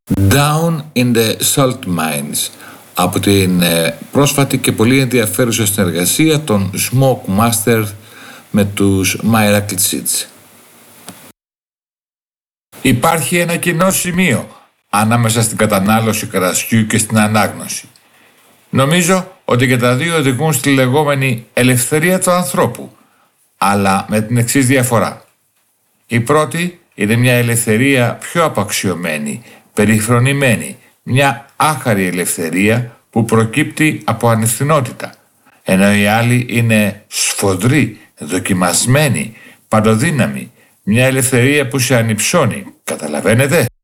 Down in the Salt Mines, από την πρόσφατη και πολύ ενδιαφέρουσα συνεργασία των Smoke Master με τους Miracle Seeds. Υπάρχει ένα κοινό σημείο ανάμεσα στην κατανάλωση κρασιού και στην ανάγνωση. Νομίζω ότι και τα δύο οδηγούν στη λεγόμενη ελευθερία του ανθρώπου, αλλά με την εξής διαφορά. Η πρώτη είναι μια ελευθερία πιο απαξιωμένη, περιφρονημένη, μια άχαρη ελευθερία που προκύπτει από ανευθυνότητα, ενώ η άλλη είναι σφοδρή, δοκιμασμένη, παντοδύναμη, μια ελευθερία που σε ανυψώνει, καταλαβαίνετε?